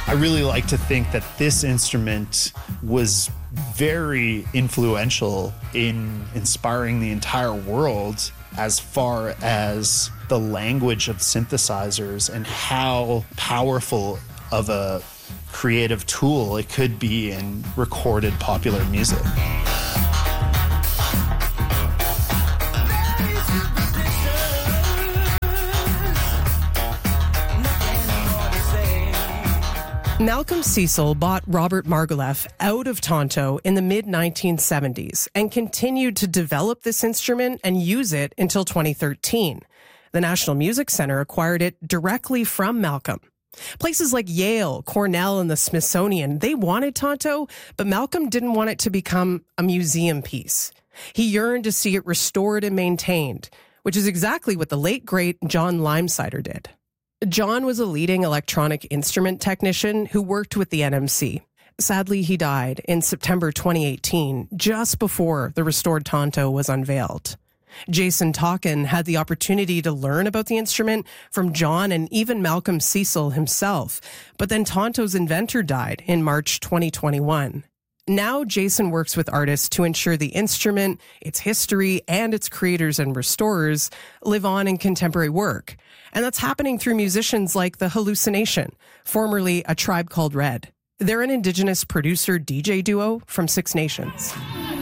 I really like to think that this instrument was very influential in inspiring the entire world as far as the language of synthesizers and how powerful of a creative tool it could be in recorded popular music. Malcolm Cecil bought Robert Margouleff out of Tonto in the mid-1970s and continued to develop this instrument and use it until 2013. The National Music Center acquired it directly from Malcolm. Places like Yale, Cornell, and the Smithsonian, they wanted Tonto, but Malcolm didn't want it to become a museum piece. He yearned to see it restored and maintained, which is exactly what the late, great John Limesider did. John was a leading electronic instrument technician who worked with the NMC. Sadly, he died in September 2018, just before the restored Tonto was unveiled. Jason Talkin had the opportunity to learn about the instrument from John and even Malcolm Cecil himself, but then Tonto's inventor died in March 2021. Now Jason works with artists to ensure the instrument, its history, and its creators and restorers live on in contemporary work. And that's happening through musicians like The Hallucination, formerly A Tribe Called Red. They're an indigenous producer-DJ duo from Six Nations.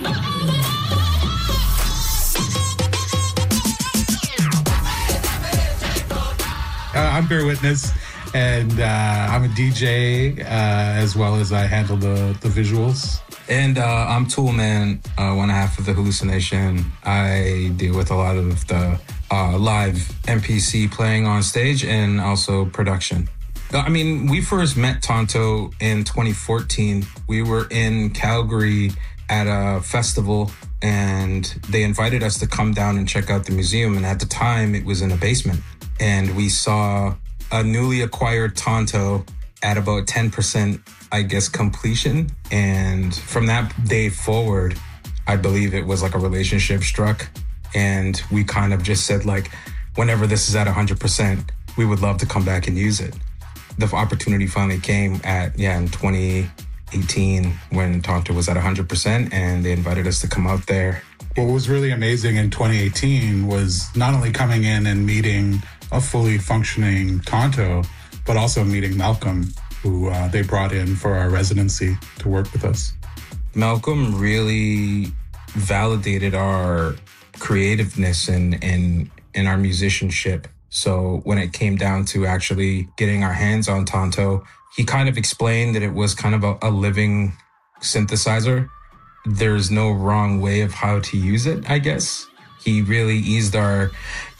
I'm Bear Witness, and I'm a DJ as well as I handle the visuals. And I'm Toolman, one half of The Hallucination. I deal with a lot of the live MPC playing on stage and also production. I mean, we first met Tonto in 2014. We were in Calgary at a festival, and they invited us to come down and check out the museum. And at the time, it was in a basement. And we saw a newly acquired Tonto at about 10%, I guess, completion. And from that day forward, I believe it was like a relationship struck. And we kind of just said, like, whenever this is at 100%, we would love to come back and use it. The opportunity finally came in 2018 when Tonto was at 100%, and they invited us to come out there. What was really amazing in 2018 was not only coming in and meeting a fully functioning Tonto, but also meeting Malcolm, who they brought in for our residency to work with us. Malcolm really validated our creativeness and our musicianship. So when it came down to actually getting our hands on Tonto, he kind of explained that it was kind of a living synthesizer. There's no wrong way of how to use it, I guess. He really eased our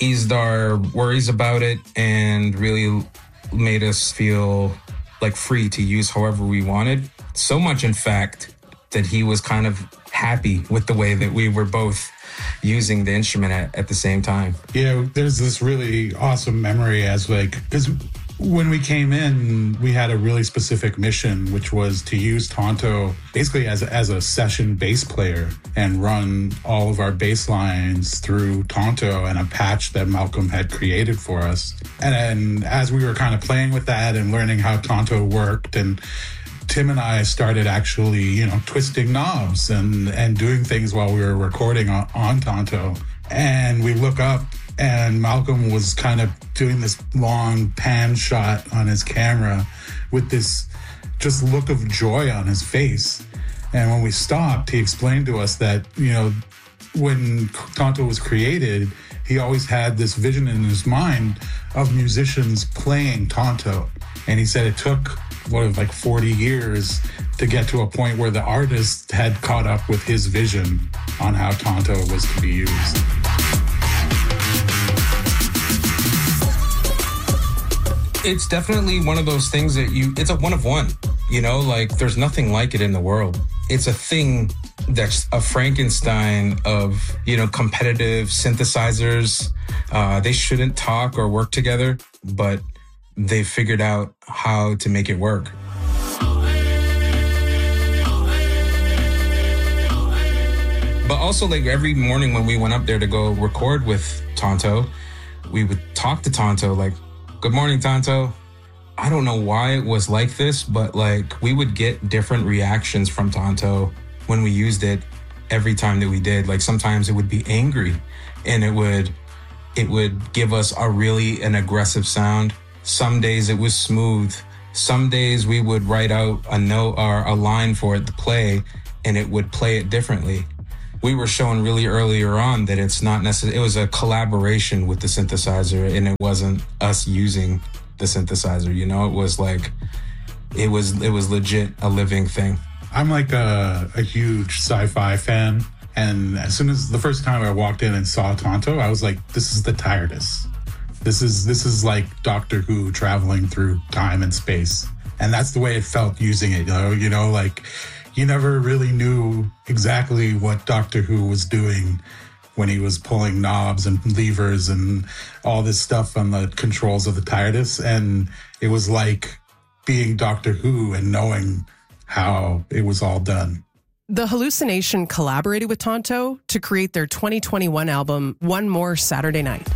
worries about it and really made us feel like free to use however we wanted. So much, in fact, that he was kind of happy with the way that we were both using the instrument at the same time. Yeah, there's this really awesome memory because when we came in, we had a really specific mission, which was to use Tonto basically as a session bass player and run all of our bass lines through Tonto and a patch that Malcolm had created for us. And then as we were kind of playing with that and learning how Tonto worked, and Tim and I started actually, twisting knobs and doing things while we were recording on Tonto. And we look up, and Malcolm was kind of doing this long pan shot on his camera with this just look of joy on his face. And when we stopped, he explained to us that, when Tonto was created, he always had this vision in his mind of musicians playing Tonto. And he said it took 40 years to get to a point where the artist had caught up with his vision on how Tonto was to be used. It's definitely one of those things that it's a one of one, there's nothing like it in the world. It's a thing that's a Frankenstein of, competitive synthesizers. They shouldn't talk or work together, but they figured out how to make it work. But also, every morning when we went up there to go record with Tonto, we would talk to Tonto, "Good morning, Tonto. I don't know why it was like this, but like we would get different reactions from Tonto when we used it every time that we did. Like sometimes it would be angry and it would give us an aggressive sound. Some days it was smooth. Some days we would write out a note or a line for it to play and it would play it differently. We were showing really earlier on that it's not necessarily, it was a collaboration with the synthesizer and it wasn't us using the synthesizer, you know? It was like, it was legit a living thing. I'm like a huge sci-fi fan. And as soon as the first time I walked in and saw Tonto, I was like, this is the TARDIS. This is like Doctor Who traveling through time and space. And that's the way it felt using it, you know, like you never really knew exactly what Doctor Who was doing when he was pulling knobs and levers and all this stuff on the controls of the TARDIS. And it was like being Doctor Who and knowing how it was all done. The Hallucination collaborated with Tonto to create their 2021 album, One More Saturday Night.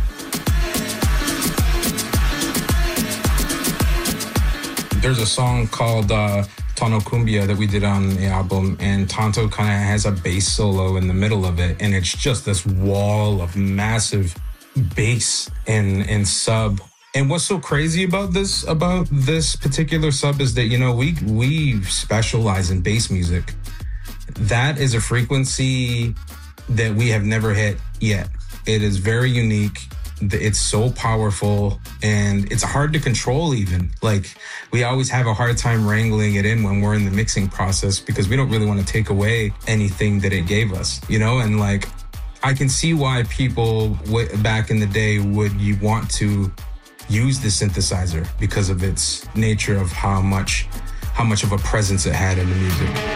There's a song called Tono Cumbia that we did on the album, and Tonto kind of has a bass solo in the middle of it, and it's just this wall of massive bass and sub. And what's so crazy about this particular sub is that, you know, we specialize in bass music. That is a frequency that we have never hit yet. It is very unique. It's so powerful and it's hard to control even. Like we always have a hard time wrangling it in when we're in the mixing process because we don't really want to take away anything that it gave us, you know? And like, I can see why people back in the day would you want to use the synthesizer because of its nature of how much of a presence it had in the music.